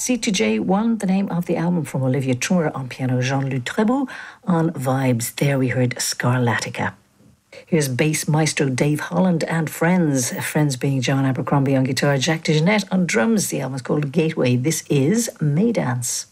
C2J1, the name of the album, from Olivia Trummer on piano, Jean-Luc Trebou on vibes. There we heard Scarlatica. Here's bass maestro Dave Holland and Friends being John Abercrombie on guitar, Jack DeJohnette on drums. The album is called Gateway. This is Maydance.